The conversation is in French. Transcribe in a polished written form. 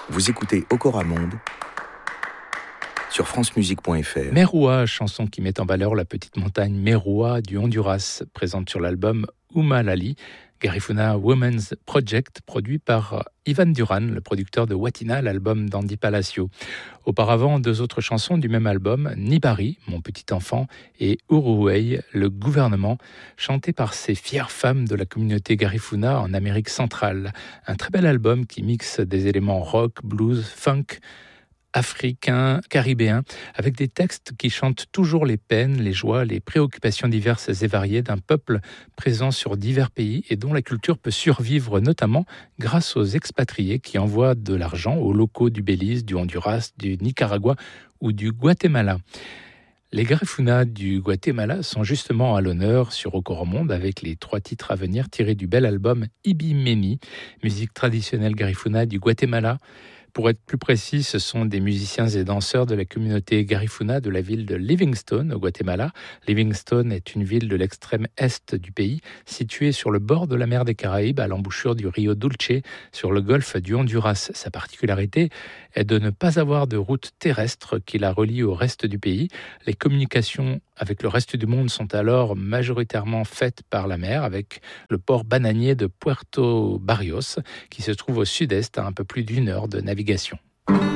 Vous écoutez Okora Monde sur francemusique.fr. Meroua, chanson qui met en valeur la petite montagne Meroua du Honduras, présente sur l'album Umalali, Garifuna Women's Project, produit par Ivan Duran, le producteur de Watina, l'album d'Andy Palacio. Auparavant, deux autres chansons du même album, Nibari, Mon petit enfant, et Uruhei, le gouvernement, chantées par ces fières femmes de la communauté Garifuna en Amérique centrale. Un très bel album qui mixe des éléments rock, blues, funk, africain, caribéen, avec des textes qui chantent toujours les peines, les joies, les préoccupations diverses et variées d'un peuple présent sur divers pays et dont la culture peut survivre notamment grâce aux expatriés qui envoient de l'argent aux locaux du Belize, du Honduras, du Nicaragua ou du Guatemala. Les Garifuna du Guatemala sont justement à l'honneur sur Okora Monde avec les 3 titres à venir tirés du bel album Ibimeni, musique traditionnelle Garifuna du Guatemala. Pour être plus précis, ce sont des musiciens et danseurs de la communauté Garifuna de la ville de Livingstone, au Guatemala. Livingstone est une ville de l'extrême est du pays, située sur le bord de la mer des Caraïbes, à l'embouchure du Rio Dulce, sur le golfe du Honduras. Sa particularité est de ne pas avoir de route terrestre qui la relie au reste du pays. Les communications avec le reste du monde sont alors majoritairement faites par la mer, avec le port bananier de Puerto Barrios, qui se trouve au sud-est, à un peu plus d'1 heure de navigation.